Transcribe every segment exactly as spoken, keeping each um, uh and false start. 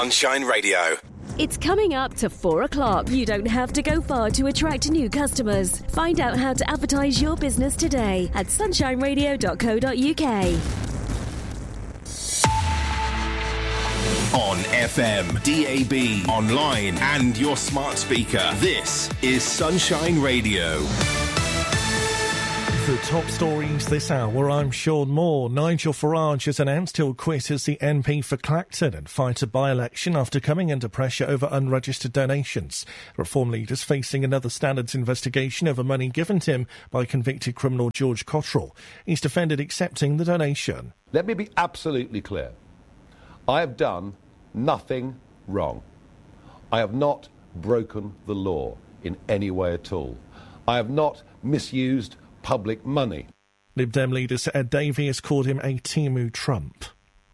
Sunshine Radio. It's coming up to four o'clock. You don't have to go far to attract new customers. Find out how to advertise your business today at sunshine radio dot co dot uk. On F M, D A B, online and your smart speaker. This is Sunshine Radio. The top stories this hour, I'm Sean Moore. Nigel Farage has announced he'll quit as the M P for Clacton and fight a by-election after coming under pressure over unregistered donations. Reform leaders facing another standards investigation over money given to him by convicted criminal George Cottrell. He's defended accepting the donation. Let me be absolutely clear. I have done nothing wrong. I have not broken the law in any way at all. I have not misused public money. Lib Dem leader Sir Ed Davey has called him a Timu Trump.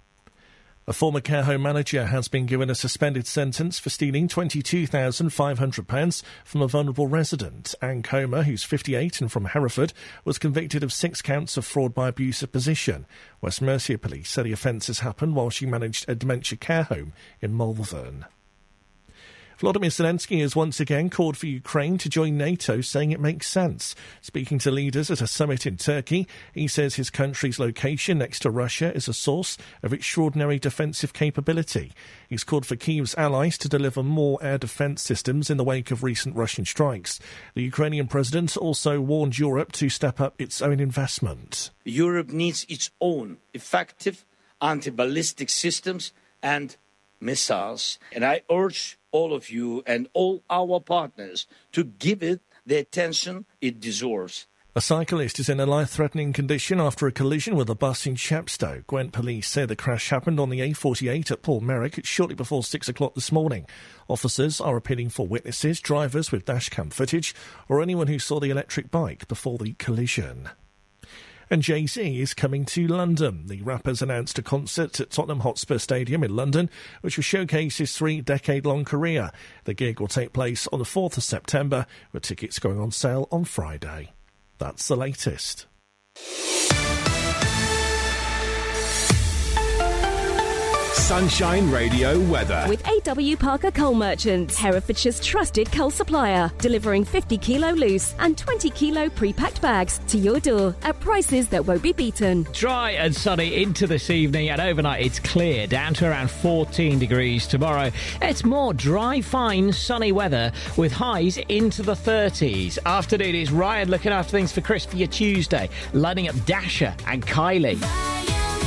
A former care home manager has been given a suspended sentence for stealing twenty-two thousand five hundred pounds from a vulnerable resident. Anne Comer, who's fifty-eight and from Hereford, was convicted of six counts of fraud by abuse of position. West Mercia Police said the offences happened while she managed a dementia care home in Malvern. Volodymyr Zelensky has once again called for Ukraine to join NATO, saying it makes sense. Speaking to leaders at a summit in Turkey, he says his country's location next to Russia is a source of extraordinary defensive capability. He's called for Kyiv's allies to deliver more air defence systems in the wake of recent Russian strikes. The Ukrainian president also warned Europe to step up its own investment. Europe needs its own effective anti-ballistic systems and missiles, and I urge all of you and all our partners to give it the attention it deserves. A cyclist is in a life-threatening condition after a collision with a bus in Chepstow. Gwent police say the crash happened on the A forty-eight at Paul Merrick shortly before six o'clock this morning. Officers are appealing for witnesses, drivers with dashcam footage, or anyone who saw the electric bike before the collision. And Jay-Z is coming to London. The rapper's announced a concert at Tottenham Hotspur Stadium in London, which will showcase his three-decade-long career. The gig will take place on the fourth of September, with tickets going on sale on Friday. That's the latest. Sunshine Radio weather. With A W Parker Coal Merchants, Herefordshire's trusted coal supplier, delivering fifty kilo loose and twenty kilo pre-packed bags to your door at prices that won't be beaten. Dry and sunny into this evening, and overnight it's clear, down to around fourteen degrees tomorrow. It's more dry, fine, sunny weather with highs into the thirties. Afternoon is Ryan looking after things for Chris for your Tuesday, lining up Dasher and Kylie.